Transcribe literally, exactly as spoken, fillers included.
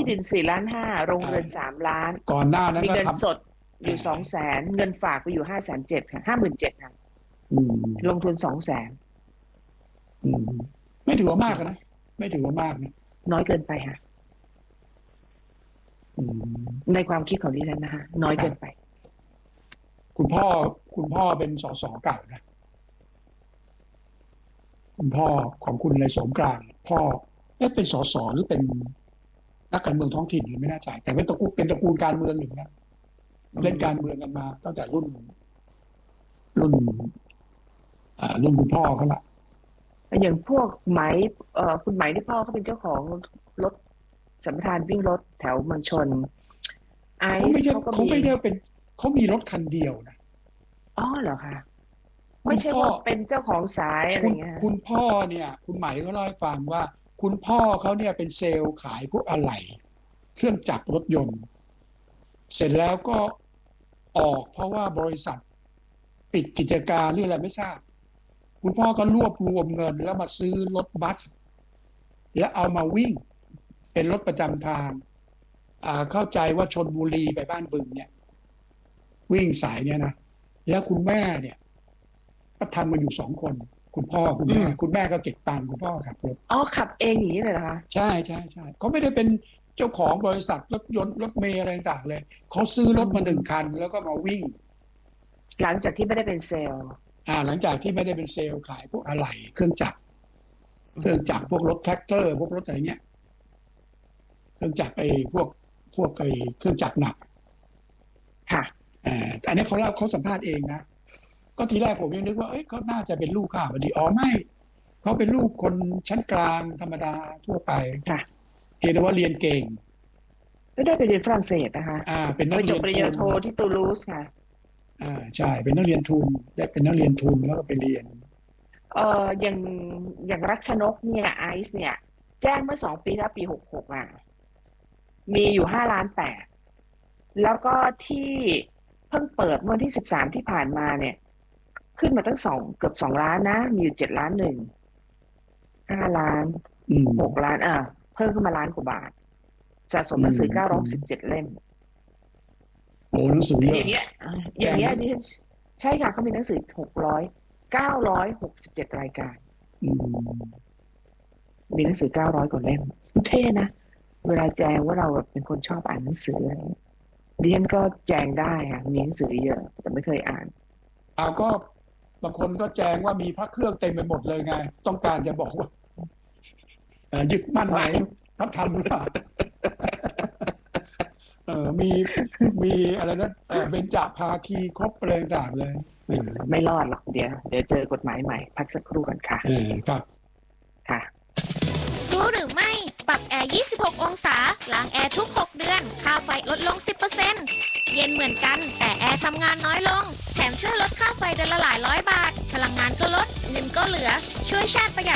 ที่ดินสี่ล้านห้าโรงเรือนสามล้านก่อนหน้านั้นมีก็เงินทสดอยู่สองแสนเงินฝากไปอยู่ห้าแสนเจ็ดค่ะห้าหมื่นเจ็ดค่ะลงทุนสองแสนไม่ถือว่ามากนะไม่ถือว่ามากนะน้อยเกินไปค่ะในความคิดของดิฉันนะคะน้อยเกินไปคุณพ่อคุณพ่อเป็นสสเก่านะคุณพ่อของคุณในสมกลางพ่อเอ๊ะเป็นสสหรือเป็นนักการเมืองท้องถิ่นหรือไม่แน่ใจแต่เป็นตระกูลเป็นตระกูลการเมืองหนึ่งนะเล่นการเมืองกันมาตั้งแต่รุ่นรุ่นอ่ารุ่นคุณพ่อเขาละอย่างพวกไหมเอ่อคุณไหมที่พ่อเขาเป็นเจ้าของรถสัมปทานวิ่งรถแถวเมืองชนไอซ์เขาก็มีเขาไม่ได้เป็นเขามีรถคันเดียวนะอ๋อเหรอคะไม่ใช่ว่าเป็นเจ้าของสายอะไรเงี้ยคุณพ่อเนี่ยคุณไหมเขาเล่าให้ฟังว่าคุณพ่อเขาเนี่ยเป็นเซลล์ขายพวกอะไหล่เครื่องจักรรถยนต์เสร็จแล้วก็ออกเพราะว่าบริษัทปิดกิจการหรืออะไรไม่ทราบคุณพ่อก็รวบรวมเงินแล้วมาซื้อรถบัสแล้วเอามาวิ่งเป็นรถประจำทางเข้าใจว่าชลบุรีไปบ้านบึงเนี่ยวิ่งสายเนี่ยนะแล้วคุณแม่เนี่ยก็ทำมาอยู่สองคนคุณพ่อคุณแม่คุณแม่ก็เก็บตังค์คุณพ่อขับรถอ๋อขับเองอย่างนี้เลยเหรอคะใช่ใช่ใช่เขาไม่ได้เป็นเจ้าของบริษัทรถยนต์รถเมล์อะไรต่างๆเลยเขาซื้อรถมาหนึ่งคันแล้วก็มาวิ่งหลังจากที่ไม่ได้เป็นเซลล์อ่าหลังจากที่ไม่ได้เป็นเซลล์ขายพวกอะไหล่เครื่องจักรเครื่องจักรพวกรถแทรกเตอร์พวกรถอะไรเงี้ยเครื่องจักรไอ้พวกพวกไอ้เครื่องจักรหนักค่ะอ่าอันนี้เขาเล่าเขาสัมภาษณ์เองนะก็ทีแรกผมยังนึกว่าเอ้ยเขาน่าจะเป็นลูกข้าพอดีอ๋อไม่เขาเป็นลูกคนชั้นกลางธรรมดาทั่วไปค่ะเพียงแต่ว่าเรียนเก่งก็ได้ไปเรียนฝรั่งเศสนะคะอ่าเป็นนักเรียนปริญญาโทที่ตูลูสค่ะอ่าใช่เป็นนักเรียนทุนได้เป็นนักเรียนทุนแล้วก็ไปเรียนเอ่ออย่างอย่างรักชนกเนี่ยไอซ์เนี่ยแจ้งเมื่อสองปีแล้วปีหกหกอ่ะมีอยู่ห้าล้านแปดแล้วก็ที่เพิ่งเปิดเมื่อที่สิบสามที่ผ่านมาเนี่ยขึ้นมาตั้งสองเกือบสองล้านนะมีอยู่เจ็ดล้านหนึ่งห้าล้านหกล้านอ่ะเพิ่มขึ้นมาล้านกว่าบาทสะสมหนังสือเก้าร้อยสิบเจ็ดเล่มโอ้หนังสือเยอะอย่างเงี้ยอย่างเงี้ยดิใช่ค่ะเขามีหนังสือหกร้อยเก้าร้อยหกสิบเจ็ดรายการมีหนังสือเก้าร้อยกว่าเล่มเท่นะเวลาแจ้งว่าเราเป็นคนชอบอ่านหนังสืออะไรดิฉันก็แจ้งได้ค่ะมีหนังสือเยอะแต่ไม่เคยอ่านเอาก็บางคนก็แจ้งว่ามีพระเครื่องเต็มไปหมดเลยไงต้องการจะบอกว่ายึดมั่นไหมพระธรรมหรือเปล่าเออมีมีอะไรนะเบญจภาคีครบอะไรต่างๆเลยไม่รอดหรอกเดี๋ยวเดี๋ยวเจอกฎหมายใหม่พักสักครู่กันค่ะเออครับค่ะรู้หรือไม่ปรับแอร์ยี่สิบหกองศาล้างแอร์ทุกหกเดือนค่าไฟลดลง สิบเปอร์เซ็นต์ เย็นเหมือนกันแต่แอร์ทำงานน้อยลงแถมช่วยลดค่าไฟเดือนละหลายร้อยบาทพลังงานก็ลดเงินก็เหลือช่วยชาติประหยัด